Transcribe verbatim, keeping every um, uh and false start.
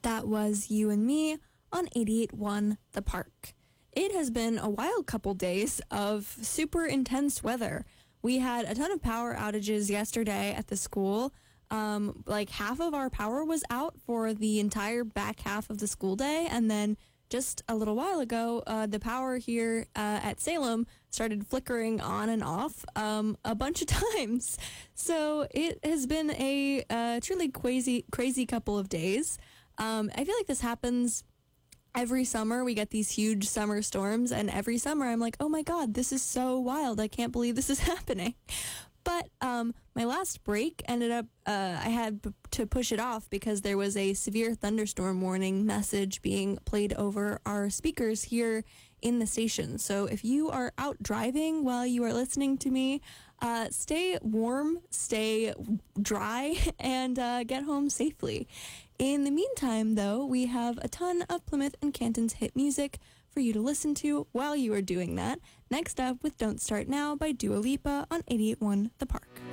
That was You and Me on eighty-eight point one The Park. It has been a wild couple days of super intense weather. We had a ton of power outages yesterday at the school. Um, like half of our power was out for the entire back half of the school day, and then just a little while ago, uh, the power here uh, at Salem started flickering on and off um, a bunch of times. So it has been a uh, truly crazy, crazy couple of days. Um, I feel like this happens every summer. We get these huge summer storms, and every summer I'm like, oh my God, this is so wild. I can't believe this is happening. But um, my last break ended up, uh, I had p- to push it off because there was a severe thunderstorm warning message being played over our speakers here in the station. So if you are out driving while you are listening to me, uh, stay warm, stay dry, and uh, get home safely. In the meantime, though, we have a ton of Plymouth and Canton's hit music for you to listen to while you are doing that. Next up with Don't Start Now by Dua Lipa on eighty-eight point one The Park.